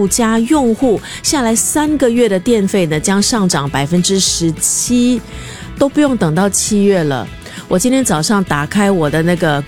户加用户下来3个月的电费呢将上涨17%，都不用等到7月了。我今天早上打开我的那个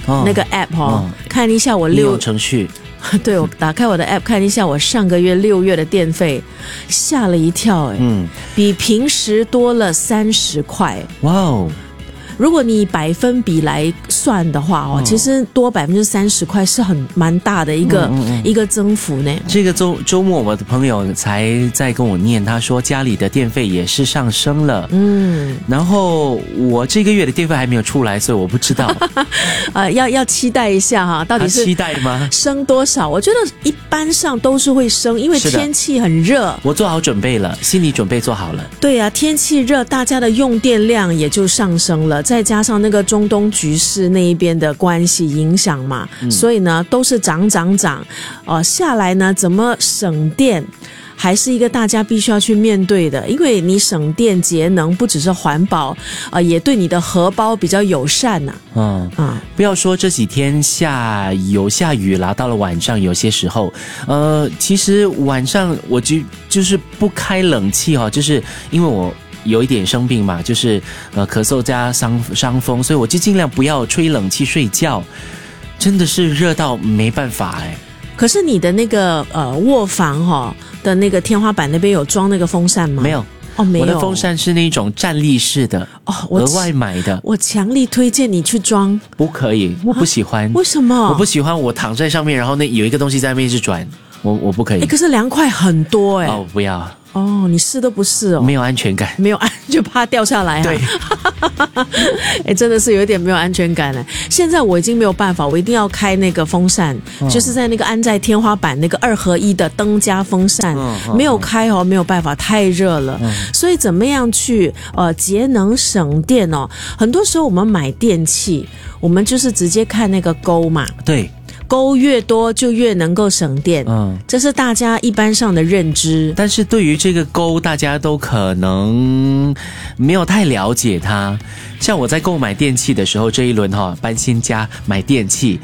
app 看一下我应用程序。 对，我打开我的 app 看一下我上个月6月的电费，吓了一跳比平时多了30块。 哇哦！ 如果你百分比来算的话其实多30块是蛮大的一个增幅呢。 这个周末我的朋友才在跟我念，他说家里的电费也是上升了。然后我这个月的电费还没有出来，所以我不知道。 要期待一下哈，到底是期待吗？ 升多少？我觉得一般上都是会升，因为天气很热。 我做好准备了，心理准备做好了。对啊，天气热，大家的用电量也就上升了。再加上那个中东局势那一边的关系影响嘛，所以呢都是涨下来呢怎么省电还是一个大家必须要去面对的，因为你省电节能不只是环保也对你的荷包比较友善不要说这几天有下雨啦，到了晚上有些时候其实晚上我就是不开冷气就是因为我有一点生病嘛，就是咳嗽加伤风，所以我就尽量不要吹冷气睡觉，真的是热到没办法可是你的那个卧房的那个天花板那边有装那个风扇吗？ 没有没有，我的风扇是那种站立式的额外买的。我强力推荐你去装。 不可以，我不喜欢。 为什么？ 我不喜欢我躺在上面，然后有一个东西在那边一直转，我不可以。 可是凉快很多我不要。 你试都不试没有安全感， 就怕掉下来对真的是有一点没有安全感了。现在我已经没有办法，我一定要开那个风扇就是在那个安在天花板那个2合1的灯加风扇没有开没有办法，太热了所以怎么样去节能省电很多时候我们买电器我们就是直接看那个勾嘛， 对， 勾越多就越能够省电这是大家一般上的认知。 但是对于这个勾大家都可能没有太了解它。像我在购买电器的时候，这一轮搬新家买电器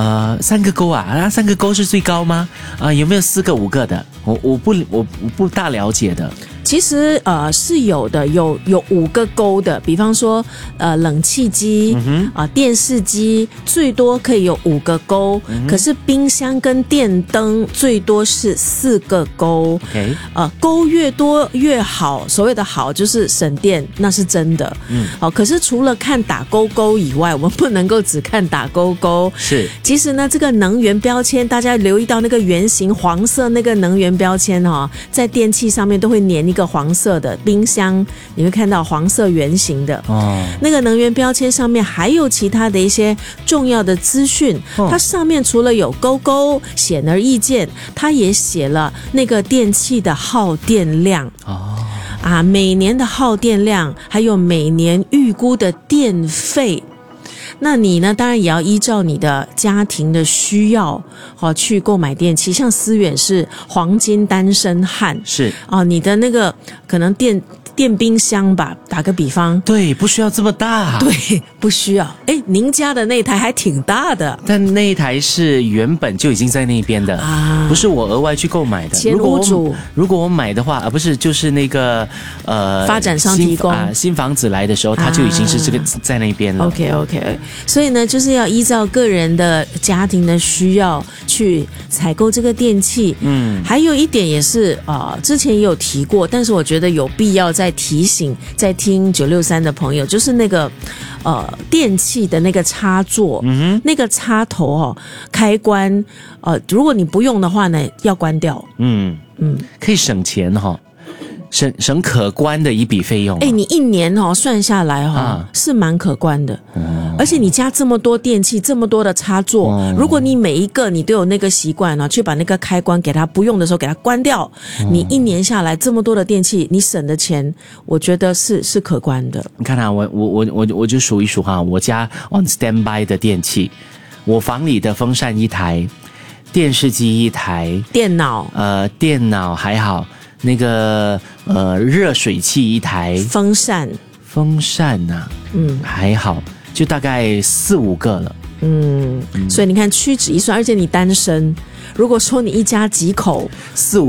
3个勾3个勾是最高吗？有没有4个5个的？我不大了解的。 其实是有的，有5个勾的，比方说冷气机电视机最多可以有5个勾可是冰箱跟电灯最多是4个勾勾越多越好，所谓的好就是省电，那是真的可是除了看打勾勾以外，我们不能够只看打勾勾。 是， 其实呢这个能源标签大家留意到那个圆形黄色那个能源标签在电器上面都会粘一个黄色的，冰箱你会看到黄色圆形的那个能源标签上面还有其他的一些重要的资讯它上面除了有勾勾显而易见，它也写了那个电器的耗电量每年的耗电量，还有每年预估的电费。那你呢当然也要依照你的家庭的需要去购买电器。像思远是黄金单身汉， 是你的那个可能电冰箱吧，打个比方， 对，不需要这么大， 对，不需要。您家的那台还挺大的， 但那一台是原本就已经在那边的不是我额外去购买的。 前屋主如果我买的话不是就是那个发展商提供新房子来的时候它就已经是这个在那边了。 OK， 所以呢就是要依照个人的家庭的需要去采购这个电器还有一点也是之前也有提过，但是我觉得有必要再提醒在听963的朋友，就是那个电器的那个插座那个插头开关如果你不用的话呢要关掉可以省钱省可观的一笔费用你一年算下来是蛮可观的而且你家这么多电器这么多的插座如果你每一个你都有那个习惯去把那个开关给它不用的时候给它关掉你一年下来这么多的电器你省的钱我觉得是可观的。 你看我就数一数我家 on standby 的电器，我房里的风扇1台，电视机1台， 电脑还好，那个热水器1台，风扇还好，就大概4、5个了。 所以你看屈指一算，而且你单身，如果说你一家几口 4、5